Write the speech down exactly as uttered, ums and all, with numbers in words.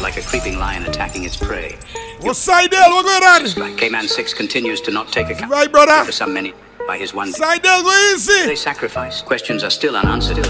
like a creeping lion attacking its prey. What's Seidel? What's going on? Like K-Man six continues to not take account Right, brother? for some many by his one. Seidel, go easy. They sacrifice. Questions are still unanswered.